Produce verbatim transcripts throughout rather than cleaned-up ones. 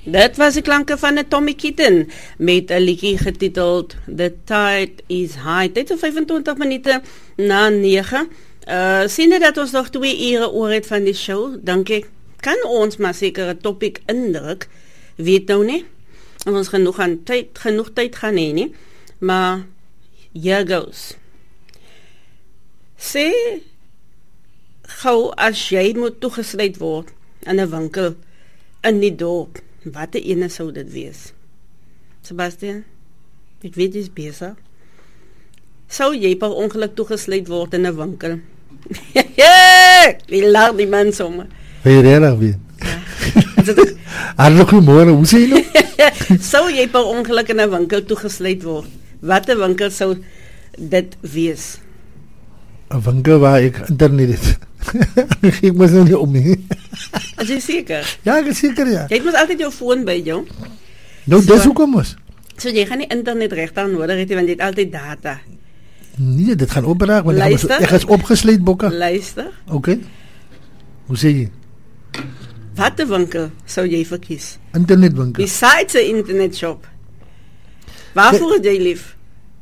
Dit was die klanke van 'n Tommy Kitten met 'n liedjie getiteld The Tide is High. Dit is vyfentwintig minute na nege. Uh sien jy dat ons nog twee ure oor het van die show? Dink ek kan ons maar seker 'n topik indruk. Weet nou nie. En ons genoeg aan tyd genoeg tyd gaan hê nie. Maar here goes. Sê gou as jy moet toegesluit word in 'n winkel in die dorp. Wat 'n ene sou dit wees? Sebastian, ek weet jy's besig. Sou jy per ongeluk toegesluit word in 'n winkel? Wie lag die man sommer? Wie reg wie? Hallo goeiemôre, hoe sê jy nou? Sou jy per ongeluk in 'n winkel toegesluit word? Wat 'n winkel sou dit wees? 'n Winkel waar ek internet het. Ek moet nou nie om nie. Is jy seker? Ja, ek is seker ja. Jy moet altyd jou foon by jou. Nou, so, dis hoekom mos. So jy gaan nie internet regtig nodig hê want jy het altyd data. Nee, dit gaan opraak want Luister, ek is opgesluit bokke. Luister. Okay. Hoe sê jy? Wat 'n winkel sou jy verkies? Internetwinkel. Besides 'n internetshop. Waarvoor het jy lief?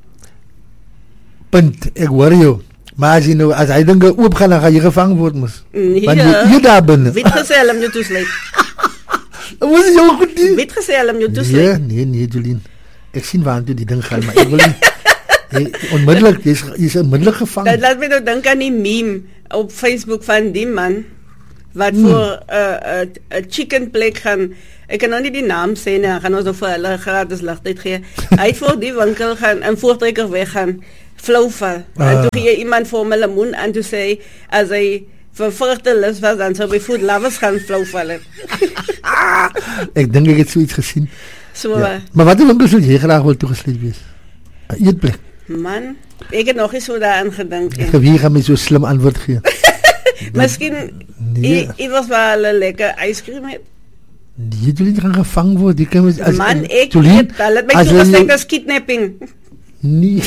Punt, ek hoor jou. Maar as jy nou, as hy dinge oop gaan, dan gaan jy gevang word mos. Nee. Want jy, jy daar binne. Wie het gesê hulle moet jou toesluit? Wat is jou goed nie? Wie het gesê hulle moet jou toesluit? Nee, nee, nee, Jolien. Ek sien waar toe die ding gaan, maar ek wil nie. Hey, onmiddellik, jy is, jy is onmiddellik gevang. Dat laat my nou dink aan die meme op Facebook van die man wat Hmm. voor 'n uh, 'n uh, uh, chicken plek gaan. Ek kan nou nie die naam sê nie, dan gaan ons nou vir hulle gratis ligtyd gee. Hy het voor die winkel gaan en voortrekker weggaan. Flowval. Ah. En toe gee jy iemand vir hom 'n lemoen en toe sê as hy vir vrugtelus was dan sou by food lovers gaan flowval. Ek dink ek het so iets gesien. So Ja. Maar wat 'n winkel sou jy graag wil toegesluit wees? 'n Eetplek. man, ek het nog nie so daaraan gedink nie. Ek wie gaan my so slim antwoord gee? Miskien Nee. iewers waar hulle lekker ijskrem het. Die Jolien gaan gevang word. Die kan as Man, ek Jolien, weet, hulle het my as toegesluit jy- as kidnapping. Nee.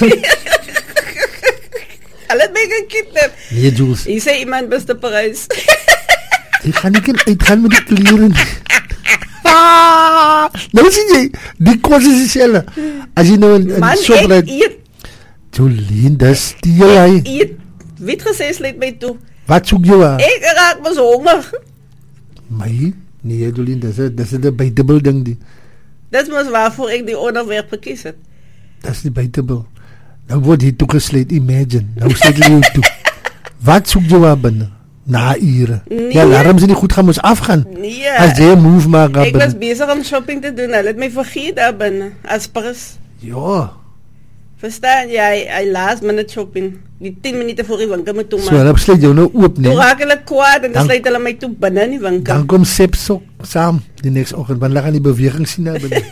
Hulle het my gekidnap. Nee, Jules. Jy sê iemand beste Parys. Jy gaan nie kan uitgaan met die kleren. Ah, nou sien jy, die kos is dieselfde. As jy nou in, in Man, shop ek rijdt. eet, Jolien, dis steel hy. eet. Wie het gesê sluit my toe? Wat soek jy aan? Ek raak mos honger. My? Nee, Jolien, dis een, dis een buitebel ding die. Dis mos waarvoor ek die onderwerp gekies het. Dis die buitebel. Nou word jy toegesluit, imagine. Nou sluit jy jou toe. Wat soek jy aan binne? Na ure. Nee. Ja, alarms in die goed gaan moes afgaan. Nee. As jy een move maak daar Ek was binne. besig om shopping te doen. Hulle het my vergeet daar binne. As pris. Ja. Verstaan jy? Hy last minute shopping. Die tien minute voor die winkel moet toe So, maak. hulle sluit jou nou oop, Toe nee. raak hulle kwaad en dan Dan- sluit hulle my toe binne in die winkel. Dan kom Sep sok saam die nächste oggend, want hulle gaan die beweging sien daar binne.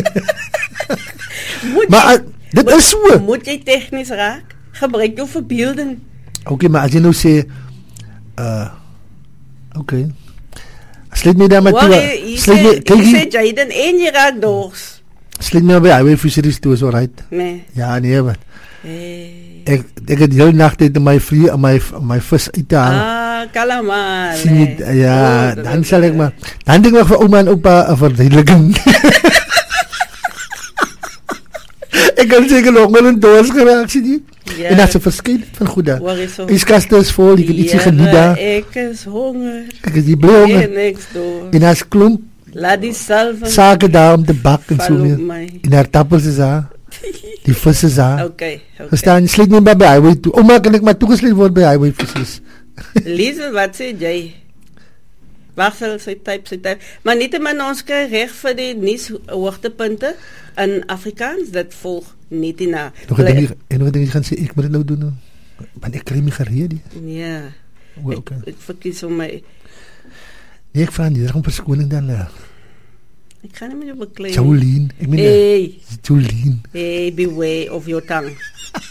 Moet Maar jy, uh, dit is so. moet jy tegnies raak? Gebruik jou verbeelding. Okay, maar as jy nou sê uh okay. Sluit my daar maar Hoor, toe. jy- jy Sluit sê- my jy kyk sê jy. Jaden en jy raak dors. Sluit my by Highway Fisheries toe, so right. Nee. Ja, nee, wat. Hey. Ek ek het heel nag net my vlie my my vis uit te haal. Ah, kalamar. Sien jy, nee. ja, Oh, dat dan is- sal ek maar dan dink ek vir ouma en oupa 'n verduideliking. Ek kan seker nog wel 'n dors geraak sien jy. Ja. En dat is 'n verskeidenheid van goed daar. Hoor jy so? Ijskaste is vol, jy kan ietsie Here, geniet daar. Ek is honger. Ek is die bly honger. En niks door. En as klomp Laat die salve sake daar om te bak en so val op meer. my. En haar tappels is daar. Die vis is daar. Okay, okay. Verstaan, jy sluit nie by by highway toe. Ouma, kan ek maar toegesluit word by highway fisheries? Liesel, wat sê jy? Wag, sal sy type, sy type. Maar nietemin ons kry reg vir die nuus hoogtepunte in Afrikaans. Dit volg net hierna. Nog 'n ding, en nog 'n ding jy gaan sê ek moet dit nou doen. Nou. Want ek kry my gereed. nie. Ja. O, Ek, okay. ek verkies om my... Nee, ek vra nie, daar kom verskoning dan. Uh, Ek gaan nie met jou beklei. Jolien, ek meen Hey, Jolien. hey, beware of your tongue.